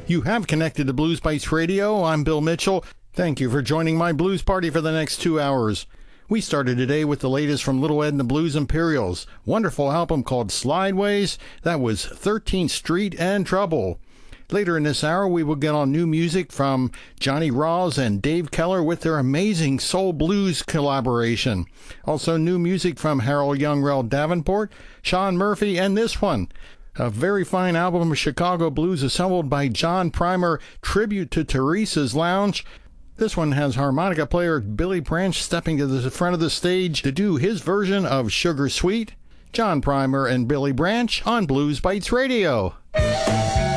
You have connected to Blues Bites Radio. I'm Bill Mitchell. Thank you for joining my blues party for the next 2 hours. We started today with the latest from Little Ed and the Blues Imperials. Wonderful album called Slideways. That was 13th Street and Trouble. Later in this hour, we will get on new music from Johnny Rawls and Dave Keller with their amazing soul blues collaboration. Also new music from Harold Young-Rell Davenport, Sean Murphy, and this one, a very fine album of Chicago blues assembled by John Primer, Tribute to Teresa's Lounge. This one has harmonica player Billy Branch stepping to the front of the stage to do his version of Sugar Sweet. John Primer and Billy Branch on Blues Bites Radio.